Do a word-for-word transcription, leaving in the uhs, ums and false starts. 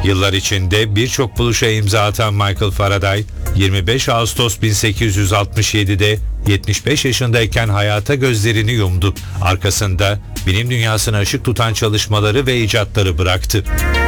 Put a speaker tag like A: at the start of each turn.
A: Yıllar içinde birçok buluşa imza atan Michael Faraday, yirmi beş Ağustos bin sekiz yüz altmış yedi'de yetmiş beş yaşındayken hayata gözlerini yumdu. Arkasında bilim dünyasına ışık tutan çalışmaları ve icatları bıraktı.